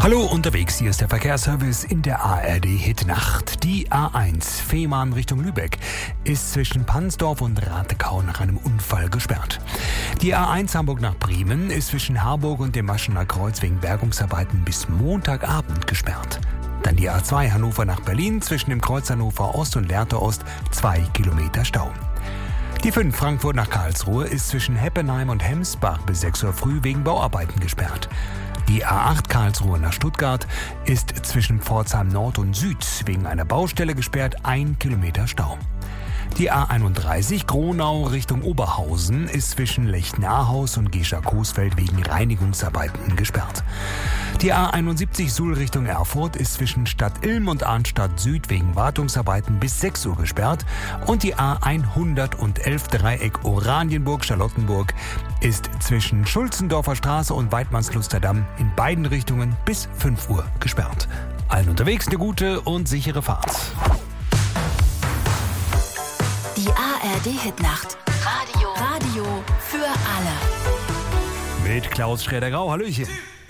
Hallo unterwegs, hier ist der Verkehrsservice in der ARD Hit-Nacht. Die A1 Fehmarn Richtung Lübeck ist zwischen Pansdorf und Ratekau nach einem Unfall gesperrt. Die A1 Hamburg nach Bremen ist zwischen Harburg und dem Maschener Kreuz wegen Bergungsarbeiten bis Montagabend gesperrt. Dann die A2 Hannover nach Berlin zwischen dem Kreuz Hannover Ost und Lehrte Ost 2 Kilometer Stau. Die 5 Frankfurt nach Karlsruhe ist zwischen Heppenheim und Hemsbach bis 6 Uhr früh wegen Bauarbeiten gesperrt. Die A8 Karlsruhe nach Stuttgart ist zwischen Pforzheim Nord und Süd wegen einer Baustelle gesperrt, 1 Kilometer Stau. Die A31 Gronau Richtung Oberhausen ist zwischen Lechnahaus und Gescher-Coesfeld wegen Reinigungsarbeiten gesperrt. Die A71 Suhl Richtung Erfurt ist zwischen Stadt Ilm und Arnstadt Süd wegen Wartungsarbeiten bis 6 Uhr gesperrt. Und die A111 Dreieck Oranienburg-Charlottenburg ist zwischen Schulzendorfer Straße und Weidmannslusterdamm in beiden Richtungen bis 5 Uhr gesperrt. Allen unterwegs eine gute und sichere Fahrt. Die ARD-Hitnacht. Radio für alle. Mit Klaus Schräder-Grau. Hallöchen.